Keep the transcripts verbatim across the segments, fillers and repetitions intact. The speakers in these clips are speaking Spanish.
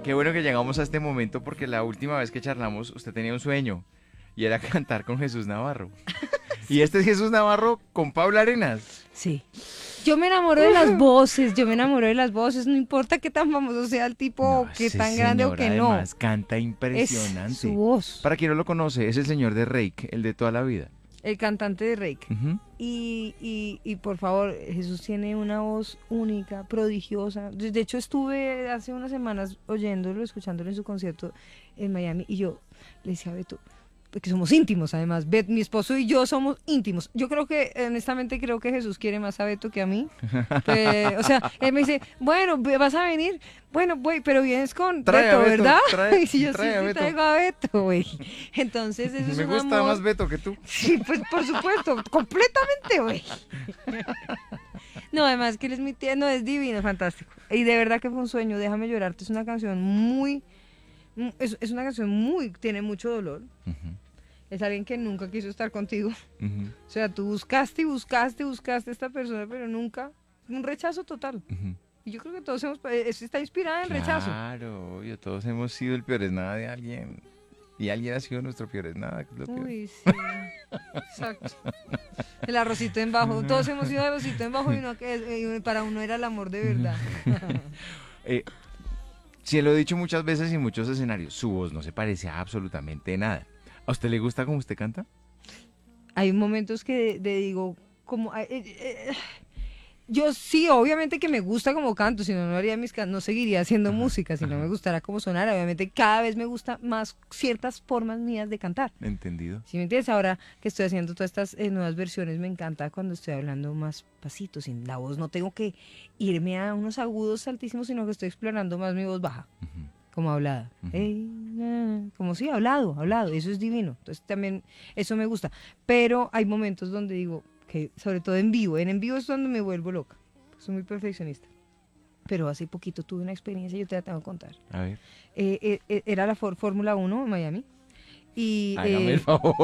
Qué bueno que llegamos a este momento porque la última vez que charlamos usted tenía un sueño y era cantar con Jesús Navarro. Y este es Jesús Navarro con Paula Arenas. Sí. Yo me enamoro de las voces, yo me enamoro de las voces, no importa qué tan famoso sea el tipo, No, qué ese tan grande o señor que no. además canta impresionante. Es su voz. Para quien no lo conoce, es el señor de Reik, el de toda la vida. El cantante de Reik. Uh-huh. Y, y, y por favor, Jesús tiene una voz única, prodigiosa. De de hecho, estuve hace unas semanas oyéndolo, escuchándolo en su concierto en Miami, y yo le decía a Beto, porque somos íntimos además, Bet, mi esposo y yo somos íntimos. Yo creo que, honestamente, creo que Jesús quiere más a Beto que a mí. Pues, o sea, él me dice, bueno, ¿vas a venir? Bueno, voy, pero vienes con Trae Beto, a Beto, ¿verdad? trae- y si yo trae sí, a sí Beto. traigo a Beto, güey. Entonces, eso es Me un gusta amor. más Beto que tú. Sí, pues por supuesto, completamente, güey. No, además que él es mi tierno, es divino, fantástico. Y de verdad que fue un sueño, Déjame llorarte, es una canción muy, es, es una canción muy, tiene mucho dolor. Uh-huh. Es alguien que nunca quiso estar contigo. Uh-huh. O sea, tú buscaste y buscaste y buscaste a esta persona, pero nunca, un rechazo total. Uh-huh. Y yo creo que todos hemos, eso está inspirada en rechazo. Claro, obvio, todos hemos sido el peor es nada de alguien. Y alguien ha sido nuestro peor es nada. Que es lo peor. Uy, sí. Exacto. El arrocito en bajo. Todos hemos sido arrocito en bajo y uno que y para uno era el amor de verdad. eh, sí, lo he dicho muchas veces y en muchos escenarios. Su voz no se parece a absolutamente nada. ¿A usted le gusta cómo usted canta? Hay momentos que de, de digo, como eh, eh, yo sí, obviamente que me gusta como canto, si no, no haría mis can- no seguiría haciendo Ajá, música, si no ajá. me gustara como sonara. Obviamente cada vez me gusta más ciertas formas mías de cantar. Entendido. ¿Sí me entiendes? Ahora que estoy haciendo todas estas eh, nuevas versiones, me encanta cuando estoy hablando más pasito, sin la voz. No tengo que irme a unos agudos altísimos, sino que estoy explorando más mi voz baja, Uh-huh. como hablada. Ujú. Ey, na, como sí, hablado, hablado. Eso es divino. Entonces también eso me gusta. Pero hay momentos donde digo, que sobre todo en vivo, en en vivo es donde me vuelvo loca. Soy muy perfeccionista. Pero hace poquito tuve una experiencia, yo te la tengo que contar. A ver, Eh, eh, eh, era la for- Fórmula uno en Miami. Y, hágame eh, el favor.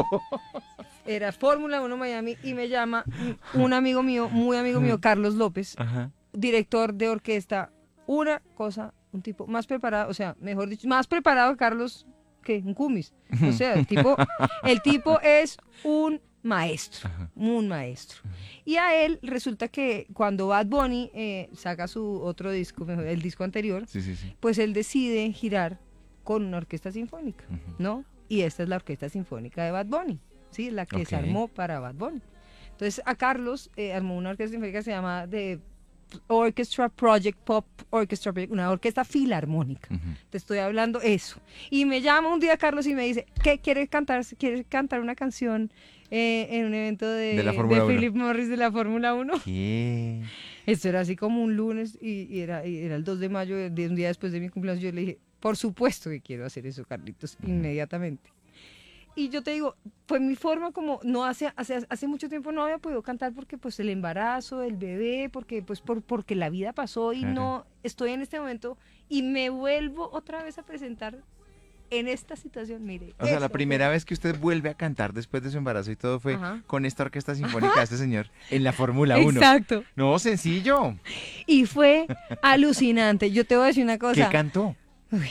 era Fórmula uno Miami y me llama un amigo mío, muy amigo mío, Carlos López, Ajá. director de orquesta, una cosa, un tipo más preparado, o sea, mejor dicho, más preparado que Carlos que un cumis. O sea, el tipo, el tipo es un maestro, Ajá. un maestro. Y a él resulta que cuando Bad Bunny eh, saca su otro disco, mejor, el disco anterior, Sí, sí, sí. pues él decide girar con una orquesta sinfónica, Ujú. ¿no? Y esta es la orquesta sinfónica de Bad Bunny, ¿sí? La que Ok. se armó para Bad Bunny. Entonces a Carlos eh, armó una orquesta sinfónica que se llama The Orchestra Project Pop Orchestra Project, una orquesta filarmónica. Ujú. Te estoy hablando eso. Y me llama un día Carlos y me dice, ¿qué quiere cantar? ¿Quiere cantar una canción eh, en un evento de, De la Fórmula uno. Philip Morris de la Fórmula uno? ¿Qué? Esto era así como un lunes y, y era, y era el dos de mayo, de un día después de mi cumpleaños. Yo le dije, por supuesto que quiero hacer eso, Carlitos, inmediatamente. Y yo te digo, fue mi forma como, no hace, hace, hace mucho tiempo no había podido cantar porque pues el embarazo, el bebé, porque pues por, porque la vida pasó y Claro. no estoy en este momento y me vuelvo otra vez a presentar en esta situación, mire. O sea, la eso primera fue- vez que usted vuelve a cantar después de su embarazo y todo fue Ajá. con esta orquesta sinfónica de este señor en la Fórmula uno. Exacto. No, sencillo. Y fue alucinante. Yo te voy a decir una ¿Qué cosa. cantó? Uy.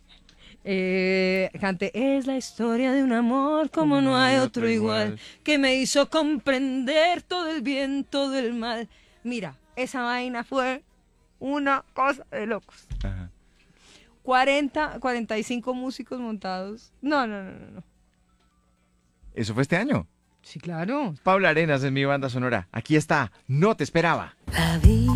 Eh, cante, es la historia de un amor como no hay otro igual, que me hizo comprender todo el bien, todo el mal. Mira, esa vaina fue una cosa de locos. Ajá. cuarenta, cuarenta y cinco músicos montados. No, no, no, no, no. ¿Eso fue este año? Sí, claro. Paula Arenas en mi banda sonora. Aquí está. No te esperaba. La vida